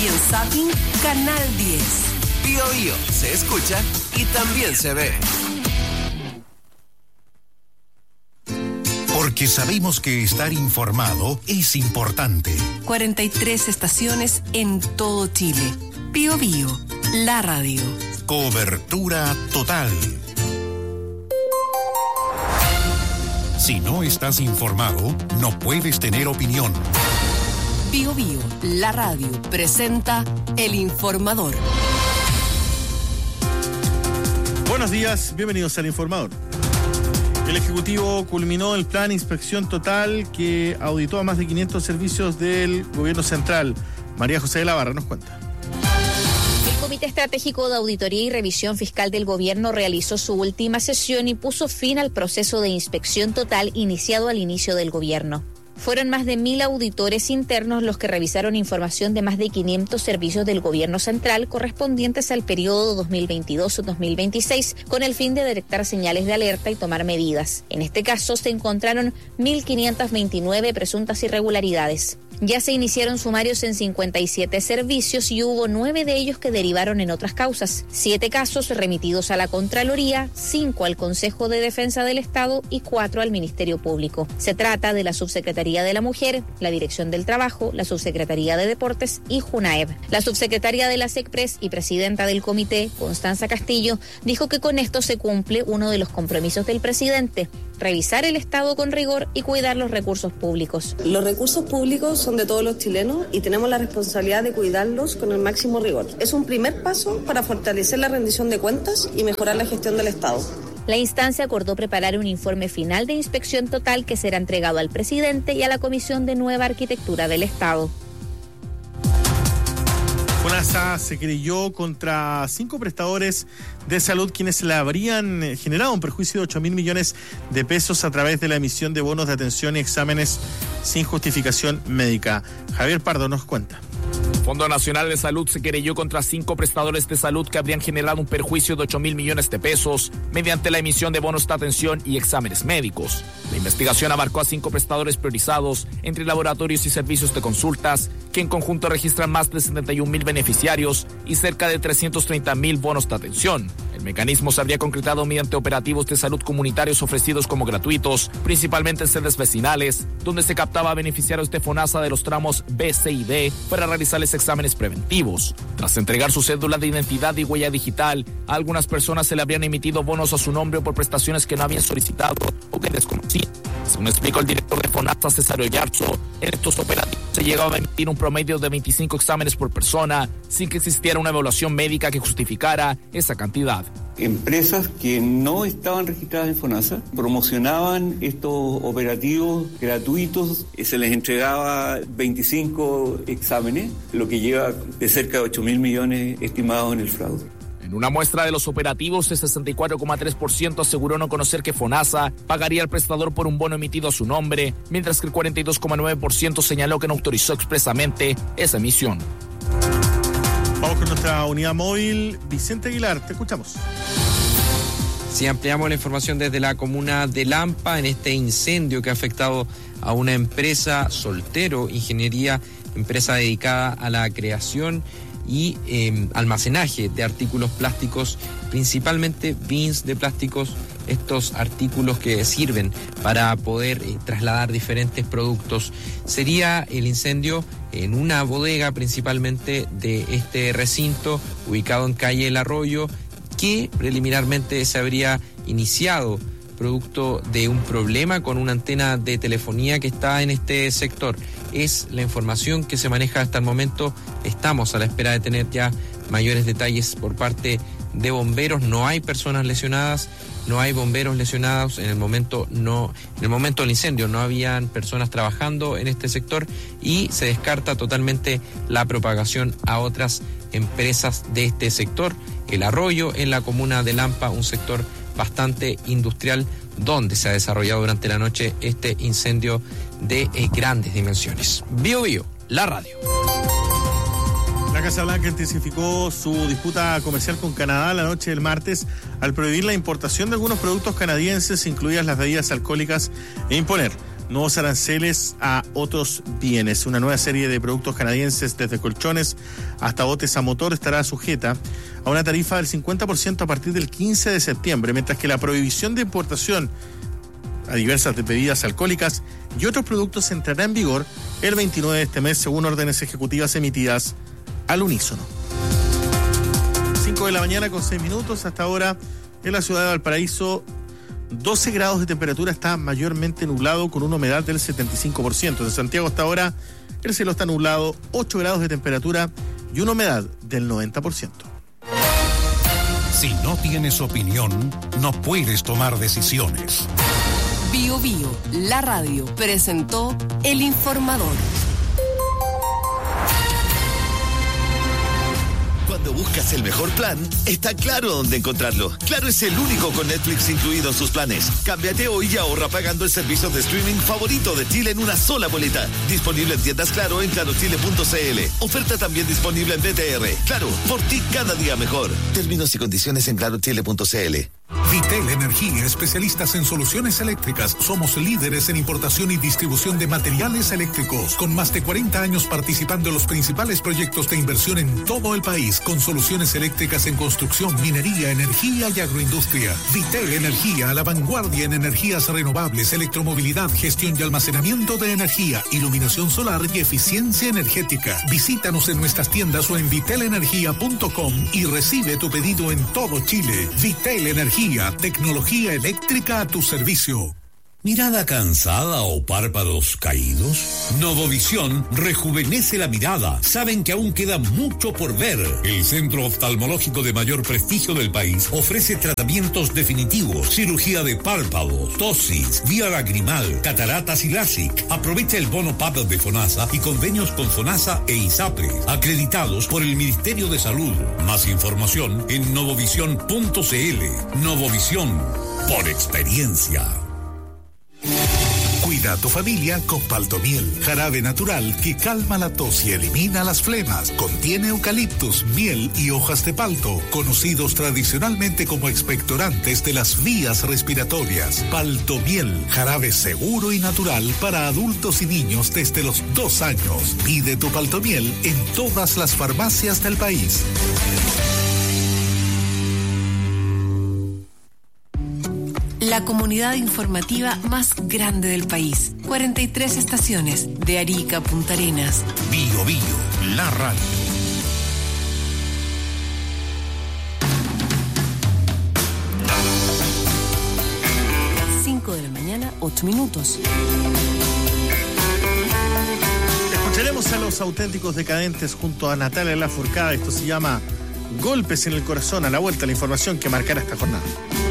y en Zapping, Canal 10. Bio Bio se escucha y también se ve. Porque sabemos que estar informado es importante. 43 estaciones en todo Chile. Bio Bio, la radio. Cobertura total. Si no estás informado, no puedes tener opinión. Bio Bio, la radio, presenta El Informador. Buenos días, bienvenidos al Informador. El Ejecutivo culminó el plan Inspección Total que auditó a más de 500 servicios del Gobierno Central. María José de la Barra nos cuenta. El Comité Estratégico de Auditoría y Revisión Fiscal del Gobierno realizó su última sesión y puso fin al proceso de inspección total iniciado al inicio del gobierno. Fueron más de 1.000 auditores internos los que revisaron información de más de 500 servicios del Gobierno Central correspondientes al periodo 2022-2026 con el fin de detectar señales de alerta y tomar medidas. En este caso se encontraron 1.529 presuntas irregularidades. Ya se iniciaron sumarios en 57 servicios y hubo 9 de ellos que derivaron en otras causas. 7 casos remitidos a la Contraloría, 5 al Consejo de Defensa del Estado y 4 al Ministerio Público. Se trata de la Subsecretaría de la Mujer, la Dirección del Trabajo, la Subsecretaría de Deportes y JUNAEB. La subsecretaria de la SECPRES y presidenta del comité, Constanza Castillo, dijo que con esto se cumple uno de los compromisos del presidente: revisar el Estado con rigor y cuidar los recursos públicos. Los recursos públicos son de todos los chilenos y tenemos la responsabilidad de cuidarlos con el máximo rigor. Es un primer paso para fortalecer la rendición de cuentas y mejorar la gestión del Estado. La instancia acordó preparar un informe final de inspección total que será entregado al presidente y a la Comisión de Nueva Arquitectura del Estado. FONASA se querelló contra 5 prestadores de salud quienes le habrían generado un perjuicio de 8.000 millones de pesos a través de la emisión de bonos de atención y exámenes sin justificación médica. Javier Pardo nos cuenta. Fondo Nacional de Salud se querelló contra 5 prestadores de salud que habrían generado un perjuicio de 8.000 millones de pesos mediante la emisión de bonos de atención y exámenes médicos. La investigación abarcó a 5 prestadores priorizados entre laboratorios y servicios de consultas, que en conjunto registran más de 71.000 beneficiarios y cerca de 330.000 bonos de atención. El mecanismo se habría concretado mediante operativos de salud comunitarios ofrecidos como gratuitos, principalmente en sedes vecinales, donde se captaba a beneficiarios de FONASA de los tramos B, C y D para realizarles exámenes preventivos. Tras entregar su cédula de identidad y huella digital, a algunas personas se le habrían emitido bonos a su nombre por prestaciones que no habían solicitado o que desconocían. Según explicó el director de FONASA, Cesario Yarzo, en estos operativos se llegaba a emitir un promedio de 25 exámenes por persona, sin que existiera una evaluación médica que justificara esa cantidad. Empresas que no estaban registradas en FONASA promocionaban estos operativos gratuitos, se les entregaba 25 exámenes, lo que lleva de cerca de 8.000 millones estimados en el fraude. En una muestra de los operativos, el 64,3% aseguró no conocer que FONASA pagaría al prestador por un bono emitido a su nombre, mientras que el 42,9% señaló que no autorizó expresamente esa emisión. Vamos con nuestra unidad móvil. Vicente Aguilar, te escuchamos. Sí, ampliamos la información desde la comuna de Lampa en este incendio que ha afectado a una empresa Soltero Ingeniería, empresa dedicada a la creación y almacenaje de artículos plásticos, principalmente bins de plásticos, estos artículos que sirven para poder trasladar diferentes productos. Sería el incendio en una bodega principalmente de este recinto, ubicado en calle El Arroyo, que preliminarmente se habría iniciado producto de un problema con una antena de telefonía que está en este sector. Es la información que se maneja hasta el momento. Estamos a la espera de tener ya mayores detalles por parte de bomberos. No hay personas lesionadas, no hay bomberos lesionados. En el momento del incendio no habían personas trabajando en este sector y se descarta totalmente la propagación a otras empresas de este sector. El Arroyo, en la comuna de Lampa, un sector bastante industrial donde se ha desarrollado durante la noche este incendio de grandes dimensiones. Bio Bio, la radio. La Casa Blanca intensificó su disputa comercial con Canadá la noche del martes al prohibir la importación de algunos productos canadienses, incluidas las bebidas alcohólicas, e imponer nuevos aranceles a otros bienes. Una nueva serie de productos canadienses, desde colchones hasta botes a motor, estará sujeta a una tarifa del 50% a partir del 15 de septiembre, mientras que la prohibición de importación a diversas bebidas alcohólicas y otros productos entrará en vigor el 29 de este mes, según órdenes ejecutivas emitidas al unísono. 5 de la mañana con 6 minutos. Hasta ahora en la ciudad de Valparaíso, 12 grados de temperatura, está mayormente nublado con una humedad del 75%. En Santiago hasta ahora el cielo está nublado, 8 grados de temperatura y una humedad del 90%. Si no tienes opinión, no puedes tomar decisiones. Bio Bio, la radio, presentó El Informador. Cuando buscas el mejor plan, está Claro dónde encontrarlo. Claro es el único con Netflix incluido en sus planes. Cámbiate hoy y ahorra pagando el servicio de streaming favorito de Chile en una sola boleta. Disponible en tiendas Claro en clarochile.cl. Oferta también disponible en BTR. Claro, por ti cada día mejor. Términos y condiciones en clarochile.cl. Vitel Energía, especialistas en soluciones eléctricas. Somos líderes en importación y distribución de materiales eléctricos, con más de 40 años participando en los principales proyectos de inversión en todo el país, con soluciones eléctricas en construcción, minería, energía y agroindustria. Vitel Energía, a la vanguardia en energías renovables, electromovilidad, gestión y almacenamiento de energía, iluminación solar y eficiencia energética. Visítanos en nuestras tiendas o en vitelenergia.com y recibe tu pedido en todo Chile. Vitel Energía, tecnología eléctrica a tu servicio. ¿Mirada cansada o párpados caídos? Novovisión rejuvenece la mirada. Saben que aún queda mucho por ver. El centro oftalmológico de mayor prestigio del país ofrece tratamientos definitivos, cirugía de párpados, tosis, vía lagrimal, cataratas y LASIK. Aprovecha el bono PAP de FONASA y convenios con FONASA e ISAPRE, acreditados por el Ministerio de Salud. Más información en novovisión.cl. Novovisión, por experiencia. Cuida a tu familia con Paltomiel, jarabe natural que calma la tos y elimina las flemas. Contiene eucaliptus, miel y hojas de palto, conocidos tradicionalmente como expectorantes de las vías respiratorias. Paltomiel, jarabe seguro y natural para adultos y niños desde los 2 años. Pide tu Paltomiel en todas las farmacias del país. La comunidad informativa más grande del país. 43 estaciones, de Arica a Punta Arenas. Bio Bio, la radio. De la mañana, 8 minutos. Escucharemos a Los Auténticos Decadentes junto a Natalia Lafourcade. Esto se llama Golpes en el Corazón. A la vuelta, la información que marcará esta jornada.